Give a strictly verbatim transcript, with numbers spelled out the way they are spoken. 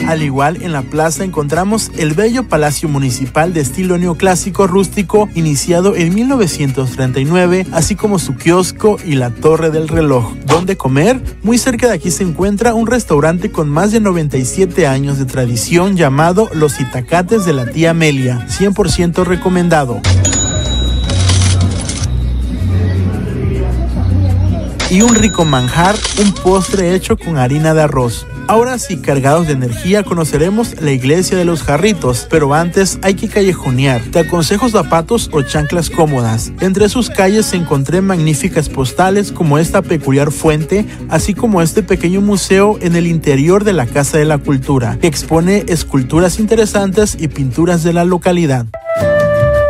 Al igual, en la plaza encontramos el bello Palacio Municipal de estilo neoclásico rústico, iniciado en mil novecientos treinta y nueve, así como su kiosco y la Torre del Reloj. ¿Dónde comer? Muy cerca de aquí se encuentra un restaurante con más de noventa y siete años de tradición llamado Los Itacates de la Tía Amelia, cien por ciento recomendado. Y un rico manjar, un postre hecho con harina de arroz. Ahora sí, cargados de energía, conoceremos la iglesia de los Jarritos, pero antes hay que callejonear. Te aconsejo zapatos o chanclas cómodas. Entre sus calles encontré magníficas postales como esta peculiar fuente, así como este pequeño museo en el interior de la Casa de la Cultura, que expone esculturas interesantes y pinturas de la localidad.